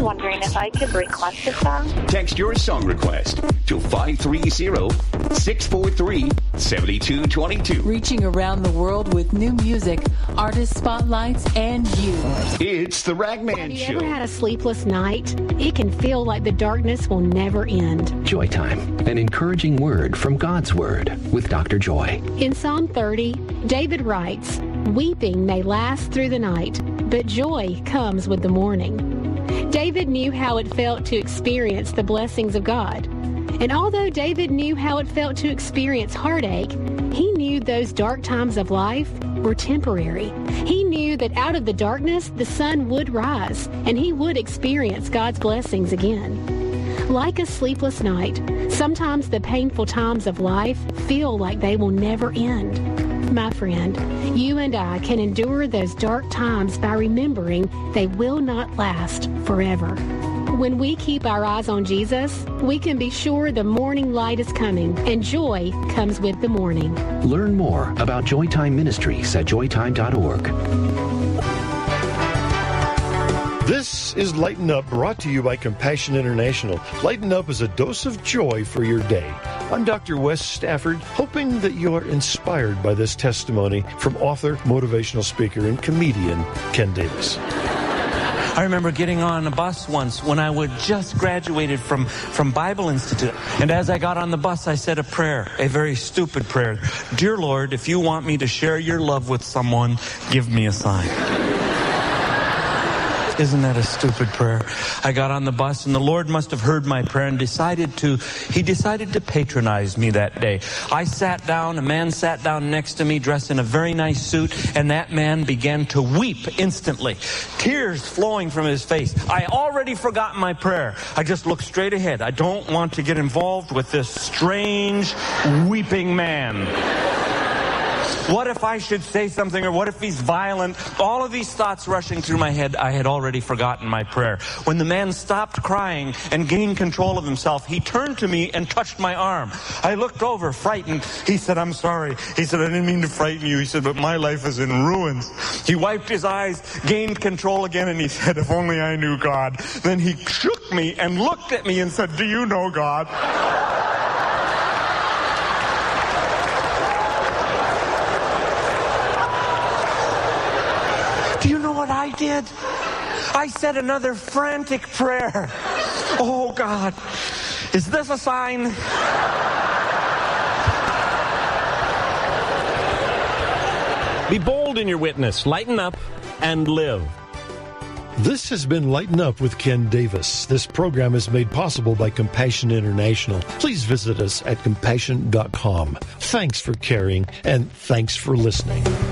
wondering if I could request a song. Text your song request to 530-643-7222. Reaching around the world with new music, artist spotlights, and you. It's the Ragman Have you Show. ever had a sleepless night? It can feel like the darkness will never end. Joy Time, an encouraging word from God's Word with Dr. Joy. In Psalm 30, David writes, "Weeping may last through the night, but joy comes with the morning." David knew how it felt to experience the blessings of God. And although David knew how it felt to experience heartache, he knew those dark times of life were temporary. He knew that out of the darkness, the sun would rise, and he would experience God's blessings again. Like a sleepless night, sometimes the painful times of life feel like they will never end. My friend, you and I can endure those dark times by remembering they will not last forever. When we keep our eyes on Jesus, we can be sure the morning light is coming, and joy comes with the morning. Learn more about Joytime Ministries at joytime.org. This is Lighten Up, brought to you by Compassion International. Lighten Up is a dose of joy for your day. I'm Dr. Wes Stafford, hoping that you are inspired by this testimony from author, motivational speaker, and comedian Ken Davis. I remember getting on a bus once when I would just graduated from Bible Institute. And as I got on the bus, I said a prayer, a very stupid prayer. "Dear Lord, if you want me to share your love with someone, give me a sign." Isn't that a stupid prayer? I got on the bus and the Lord must have heard my prayer and decided to patronize me that day. I sat down, a man sat down next to me dressed in a very nice suit, and that man began to weep instantly. Tears flowing from his face. I already forgotten my prayer. I just looked straight ahead. I don't want to get involved with this strange, weeping man. What if I should say something, or what if he's violent? All of these thoughts rushing through my head, I had already forgotten my prayer. When the man stopped crying and gained control of himself, he turned to me and touched my arm. I looked over, frightened. He said, "I'm sorry." He said, "I didn't mean to frighten you." He said, "But my life is in ruins." He wiped his eyes, gained control again, and he said, "If only I knew God." Then he shook me and looked at me and said, "Do you know God?" Do you know what I did? I said another frantic prayer. "Oh God, is this a sign?" Be bold in your witness, lighten up, and live. This has been Lighten Up with Ken Davis. This program is made possible by Compassion International. Please visit us at compassion.com. Thanks for caring, and thanks for listening.